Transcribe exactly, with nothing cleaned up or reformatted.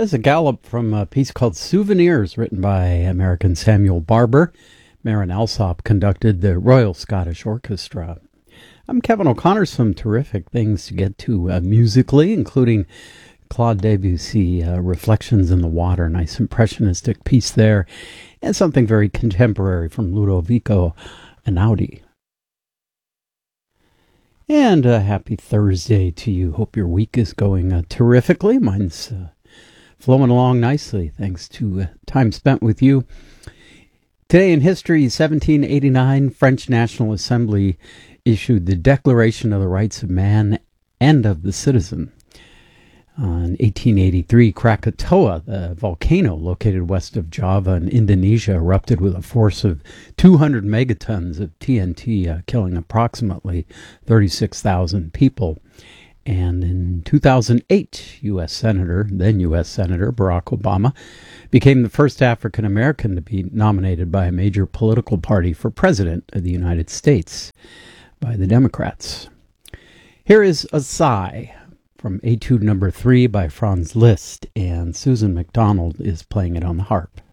There's a gallop from a piece called Souvenirs, written by American Samuel Barber. Marin Alsop conducted the Royal Scottish Orchestra. I'm Kevin O'Connor. Some terrific things to get to uh, musically, including Claude Debussy, uh, Reflections in the Water, nice impressionistic piece there, and something very contemporary from Ludovico Einaudi. And a happy Thursday to you. Hope your week is going uh, terrifically. Mine's uh, flowing along nicely, thanks to uh, time spent with you. Today in history, seventeen eighty-nine, French National Assembly issued the Declaration of the Rights of Man and of the Citizen. In eighteen eighty-three, Krakatoa, the volcano located west of Java in Indonesia, erupted with a force of two hundred megatons of T N T, uh, killing approximately thirty-six thousand people. And in two thousand eight, U S Senator, then U S Senator Barack Obama, became the first African American to be nominated by a major political party for president of the United States, by the Democrats. Here is a sigh from Etude number three by Franz Liszt, and Susan McDonald is playing it on the harp.